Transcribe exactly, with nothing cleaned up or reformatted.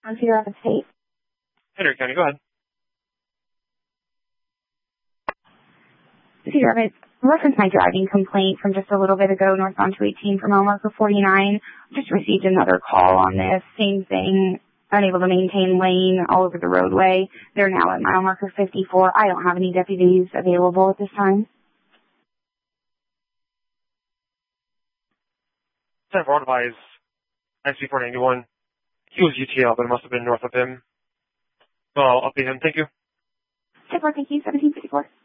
on Cedar Rapids State. Henry County, go ahead. Cedar Rapids, reference my driving complaint from just a little bit ago, northbound two eighteen for mile marker forty-nine. Just received another call on this. Same thing, unable to maintain lane all over the roadway. They're now at mile marker fifty-four. I don't have any deputies available at this time. ten four advise I C four ninety-one. He was U T L, but it must have been north of him. So I'll update him. Thank you. ten four, thank you. seventeen fifty-four.